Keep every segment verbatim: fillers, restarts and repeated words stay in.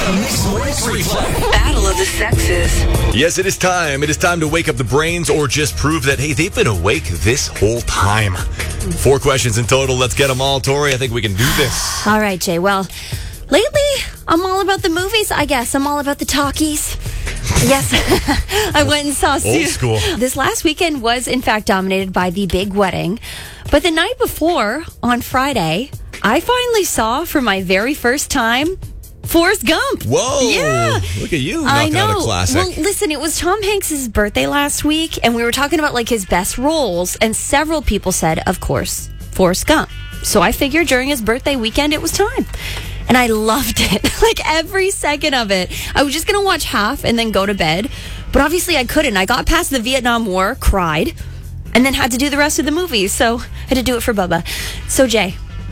Mixed Mornings Replay. Battle of the Sexes. Yes, it is time. It is time to wake up the brains or just prove that, hey, they've been awake this whole time. Four questions in total. Let's get them all. Tori, I think we can do this. All right, Jay. Well, lately, I'm all about the movies, I guess. I'm all about the talkies. Yes, I went and saw Old school. This last weekend was, in fact, dominated by the big wedding. But the night before, on Friday, I finally saw, for my very first time, Forrest Gump. Whoa. Yeah. Look at you I knocking know. out a classic. Well, listen, it was Tom Hanks' birthday last week, and we were talking about, like, his best roles, and several people said, of course, Forrest Gump. So I figured during his birthday weekend, it was time. And I loved it. Like, every second of it. I was just going to watch half and then go to bed. But obviously, I couldn't. I got past the Vietnam War, cried, and then had to do the rest of the movie. So I had to do it for Bubba. So, Jay,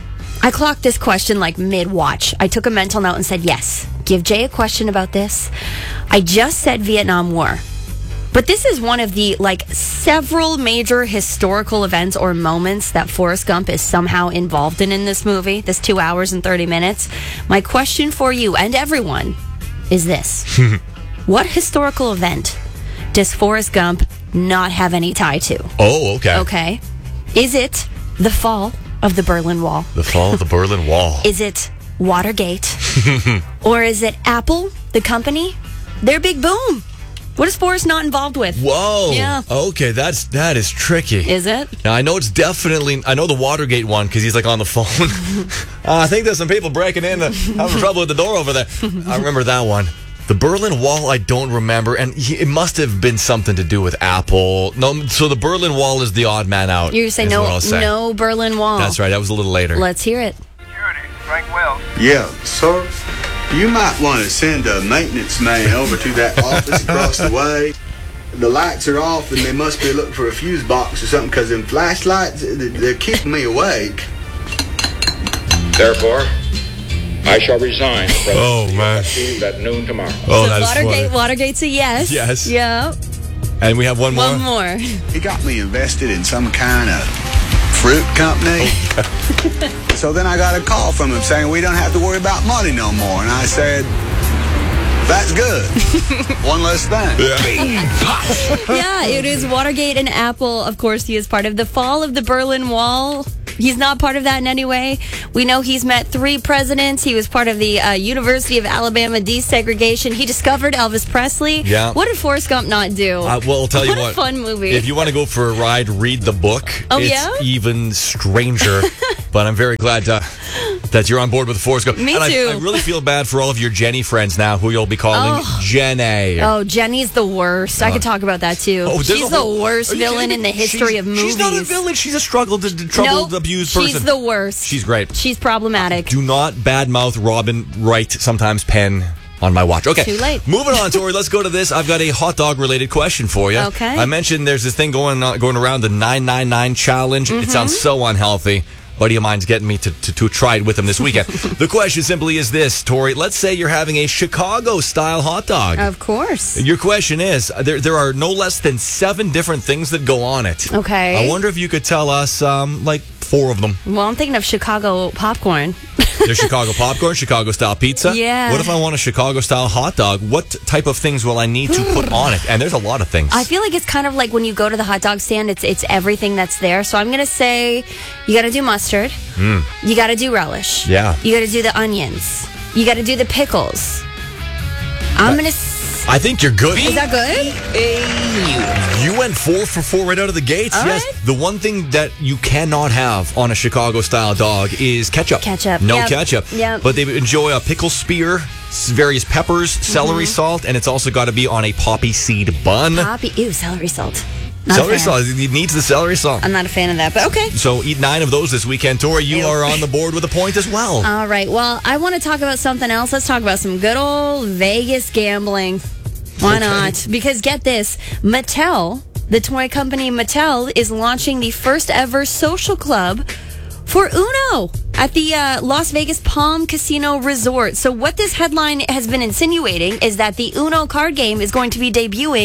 I clocked this question like mid-watch. I took a mental note and said, yes, give Jay a question about this. I just said Vietnam War. But this is one of the, like, several major historical events or moments that Forrest Gump is somehow involved in in this movie, this two hours and thirty minutes. My question for you and everyone is this. What historical event does Forrest Gump not have any tie to? Oh, okay. Okay. Is it the fall of the Berlin Wall? The fall of the Berlin Wall. Is it Watergate? Or is it Apple, the company? Their big boom. What is Forrest not involved with? Whoa. Yeah. Okay, that's that is tricky. Is it? Now, I know it's definitely, I know the Watergate one because he's like on the phone. uh, I think there's some people breaking in, uh, having trouble with the door over there. I remember that one. The Berlin Wall, I don't remember, and he, it must have been something to do with Apple. No, so the Berlin Wall is the odd man out. You say is no, what I'll say. no Berlin Wall. That's right. That was a little later. Let's hear it. Security, Frank Wells. Yeah, sir. You might want to send a maintenance man over to that office across the way. The lights are off and they must be looking for a fuse box or something because them flashlights, they're keeping me awake. Therefore, I shall resign from Oh, man. at noon tomorrow. Oh, so that is Watergate, funny. Watergate's a yes. Yes. Yeah. And we have one more? One more. He got me invested in some kind of fruit company. So then I got a call from him saying we don't have to worry about money no more. And I said, that's good. One less thing. Yeah, it is Watergate and Apple. Of course, he is part of the fall of the Berlin Wall. He's not part of that in any way. We know he's met three presidents. He was part of the uh, University of Alabama desegregation. He discovered Elvis Presley. Yeah. What did Forrest Gump not do? Uh, well, I'll tell you what what. a fun movie. If you want to go for a ride, read the book. Oh, it's yeah? even stranger. But I'm very glad uh, that you're on board with the Forrest Gump. Me and too. I, I really feel bad for all of your Jenny friends now who you'll be calling Oh. Jenny. Oh, Jenny's the worst. I could talk about that too. Oh, there's she's a whole- the worst Are you villain kidding in me? the history She's- of movies. She's not a villain. She's a struggled, troubled, Nope, abused person. she's the worst. She's great. She's problematic. Do not badmouth Robin Wright, sometimes pen on my watch. Okay. Too late. Moving on, Tori. Let's go to this. I've got a hot dog related question for you. Okay. I mentioned there's this thing going on, going around, the nine nine nine challenge. Mm-hmm. It sounds so unhealthy. Buddy of mine's getting me to, to, to try it with him this weekend. The question simply is this, Tori. Let's say you're having a Chicago-style hot dog. Of course. Your question is, there there are no less than seven different things that go on it. Okay. I wonder if you could tell us, um, like, four of them. Well, I'm thinking of Chicago popcorn. There's Chicago popcorn, Chicago-style pizza. Yeah. What if I want a Chicago-style hot dog? What type of things will I need to put on it? And there's a lot of things. I feel like it's kind of like when you go to the hot dog stand, it's it's everything that's there. So I'm going to say you got to do mustard. Mm. You got to do relish. Yeah. You got to do the onions. You got to do the pickles. I'm going to... I think you're good. Is that good? You went four for four right out of the gates. All yes. right. The one thing that you cannot have on a Chicago-style dog is ketchup. Ketchup. No Yep. ketchup. Yep. But they enjoy a pickle spear, s- various peppers, celery Mm-hmm. salt, and it's also got to be on a poppy seed bun. Poppy. Ew, celery salt. Not a Celery fan. salt. It needs the celery salt. I'm not a fan of that, but okay. So eat nine of those this weekend. Tori, you Ew. are on the board with a point as well. All right. Well, I want to talk about something else. Let's talk about some good old Vegas gambling. Why Okay. not? Because get this, Mattel, the toy company Mattel, is launching the first ever social club for Uno at the uh, Las Vegas Palm Casino Resort. So what this headline has been insinuating is that the Uno card game is going to be debuting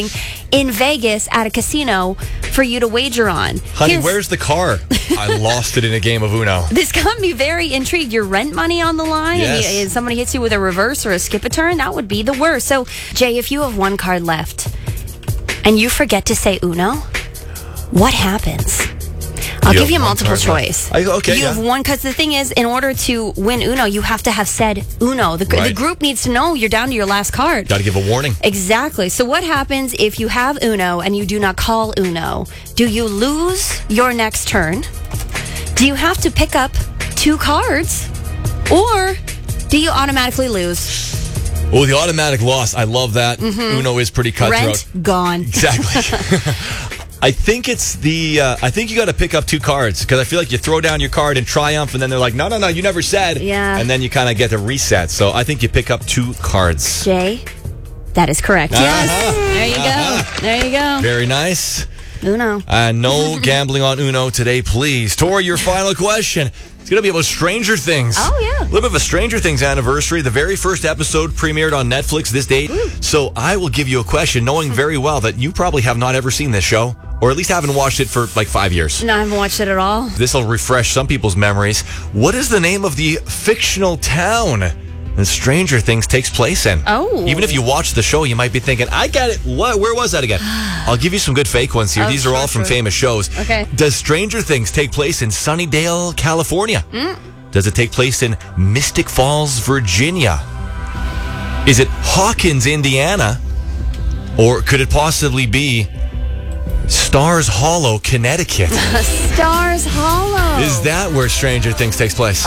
in Vegas at a casino for you to wager on. Honey, Here's- where's the car? I lost it in a game of Uno. This got me very intrigued. Your rent money on the line, Yes. and, you, and somebody hits you with a reverse or a skip a turn, that would be the worst. So, Jay, if you have one card left and you forget to say Uno, what happens? I'll You give have you a one multiple card left. choice. I- okay, You yeah. have one, because the thing is, in order to win Uno, you have to have said Uno. The, the Right. group needs to know you're down to your last card. Got to give a warning. Exactly. So what happens if you have Uno and you do not call Uno? Do you lose your next turn? Do you have to pick up two cards? Or do you automatically lose? Oh, the automatic loss. I love that. Uno is pretty cutthroat. Rent gone. Exactly. I think it's the. Uh, I think you got to pick up two cards because I feel like you throw down your card in triumph, and then they're like, "No, no, no, you never said." Yeah. And then you kind of get to reset. So I think you pick up two cards. Jay, that is correct. Yes. There you go. There you go. Very nice. Uno. And no gambling on Uno today, please. Tori, your final question. It's going to be about Stranger Things. Oh, yeah. A little bit of a Stranger Things anniversary. The very first episode premiered on Netflix this date. So I will give you a question, knowing very well that you probably have not ever seen this show, or at least haven't watched it for like five years. No, I haven't watched it at all. This will refresh some people's memories. What is the name of the fictional town that Stranger Things takes place in? Oh. Even if you watch the show, you might be thinking, I get it. What? Where was that again? I'll give you some good fake ones here. Oh, These are sure, all from sure. famous shows. Okay. Does Stranger Things take place in Sunnydale, California? Mm. Does it take place in Mystic Falls, Virginia? Is it Hawkins, Indiana? Or could it possibly be Stars Hollow, Connecticut? Stars Hollow. Is that where Stranger Things takes place?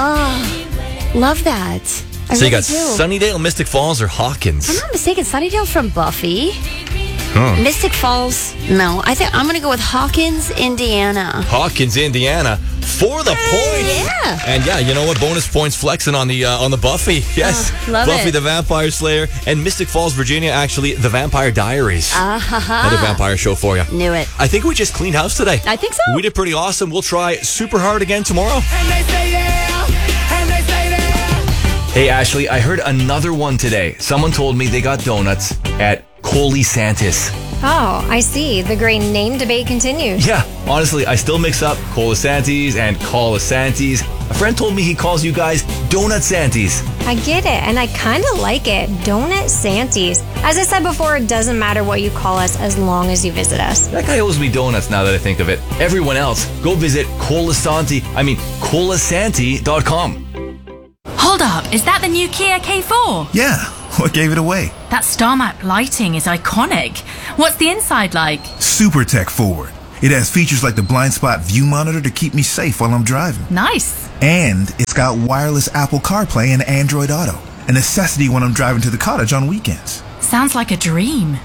Love that. I so you really got do. Sunnydale, Mystic Falls, or Hawkins? I'm not mistaken. Sunnydale's from Buffy. Mystic Falls. No, I think I'm going to go with Hawkins, Indiana. Hawkins, Indiana, for the point. Yeah. And yeah, you know what? Bonus points flexing on the uh, on the Buffy. Yes, Oh, love Buffy it. the Vampire Slayer, and Mystic Falls, Virginia. Actually, the Vampire Diaries. Another vampire show for you. Knew it. I think we just cleaned house today. I think so. We did pretty awesome. We'll try super hard again tomorrow. And they say yeah, and they say yeah. Hey, Ashley, I heard another one today. Someone told me they got donuts at Colisantis. Oh, I see. The great name debate continues. Yeah, honestly, I still mix up Colasantis and Colasantis. A friend told me he calls you guys Donut Santis. I get it, and I kind of like it. Donut Santies. As I said before, it doesn't matter what you call us as long as you visit us. That guy owes me donuts now that I think of it. Everyone else, go visit Colasanti, I mean, colasanti dot com. Hold up, is that the new Kia K four? Yeah, what gave it away? That star map lighting is iconic. What's the inside like? Super tech forward. It has features like the blind spot view monitor to keep me safe while I'm driving. Nice. And it's got wireless Apple CarPlay and Android Auto, a necessity when I'm driving to the cottage on weekends. Sounds like a dream.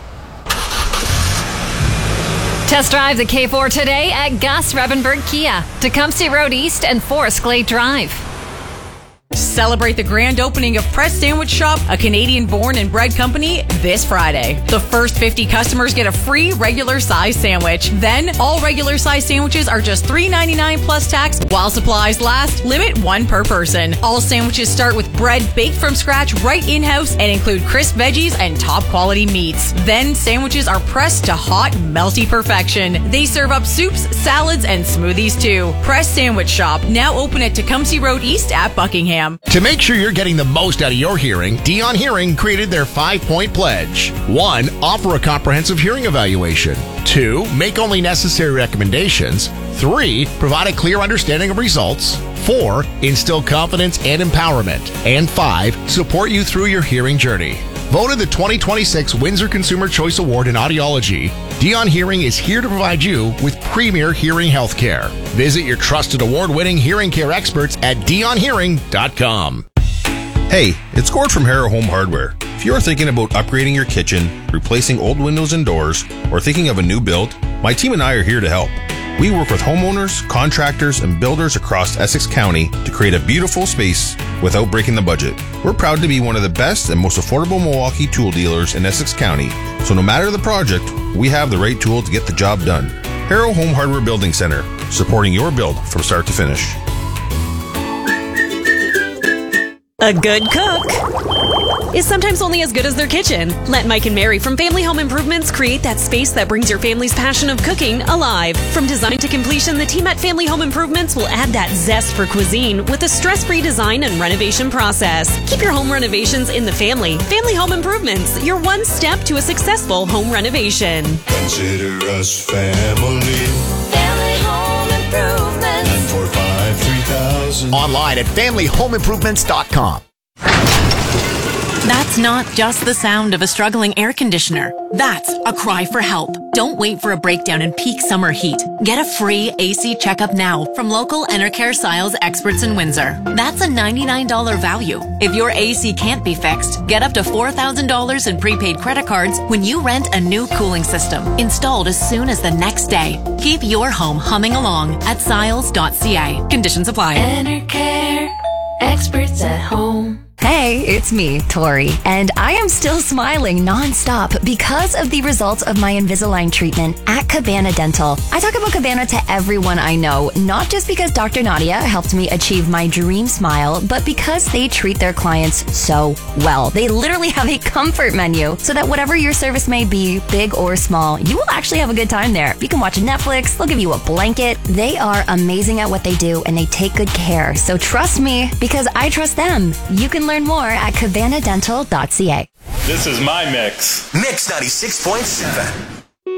Test drive the K four today at Gus Rebenberg Kia, Tecumseh Road East and Forest Glade Drive. Celebrate the grand opening of Press Sandwich Shop, a Canadian-born and bred company, this Friday. The first fifty customers get a free regular size sandwich. Then, all regular size sandwiches are just three ninety-nine plus tax while supplies last. Limit one per person. All sandwiches start with bread baked from scratch right in-house and include crisp veggies and top quality meats. Then, sandwiches are pressed to hot, melty perfection. They serve up soups, salads, and smoothies too. Press Sandwich Shop, now open at Tecumseh Road East at Buckingham. To make sure you're getting the most out of your hearing, Dion Hearing created their five-point pledge. One, offer a comprehensive hearing evaluation. Two, make only necessary recommendations. Three, provide a clear understanding of results. Four, instill confidence and empowerment. And five, support you through your hearing journey. Voted the twenty twenty-six Windsor Consumer Choice Award in Audiology, Dion Hearing is here to provide you with premier hearing health care. Visit your trusted award-winning hearing care experts at dion hearing dot com. Hey, it's Gord from Harrow Home Hardware. If you're thinking about upgrading your kitchen, replacing old windows and doors, or thinking of a new build, my team and I are here to help. We work with homeowners, contractors, and builders across Essex County to create a beautiful space without breaking the budget. We're proud to be one of the best and most affordable Milwaukee tool dealers in Essex County, so no matter the project, we have the right tool to get the job done. Harrow Home Hardware Building Center, supporting your build from start to finish. A good cook is sometimes only as good as their kitchen. Let Mike and Mary from Family Home Improvements create that space that brings your family's passion of cooking alive. From design to completion, the team at Family Home Improvements will add that zest for cuisine with a stress-free design and renovation process. Keep your home renovations in the family. Family Home Improvements, your one step to a successful home renovation. Consider us family. Family Home Improvements. nine four five, three thousand. Online at family home improvements dot com. That's not just the sound of a struggling air conditioner. That's a cry for help. Don't wait for a breakdown in peak summer heat. Get a free A C checkup now from local Enercare Siles experts in Windsor. That's a ninety-nine dollars value. If your A C can't be fixed, get up to four thousand dollars in prepaid credit cards when you rent a new cooling system, installed as soon as the next day. Keep your home humming along at siles dot c a. Conditions apply. Enercare, experts at home. Hey, it's me, Tori, and I am still smiling nonstop because of the results of my Invisalign treatment at Cabana Dental. I talk about Cabana to everyone I know, not just because Doctor Nadia helped me achieve my dream smile, but because they treat their clients so well. They literally have a comfort menu so that whatever your service may be, big or small, you will actually have a good time there. You can watch Netflix, they'll give you a blanket. They are amazing at what they do and they take good care. So trust me, because I trust them. You can learn more at cabana dental dot c a. This is my mix. Mix ninety-six point seven.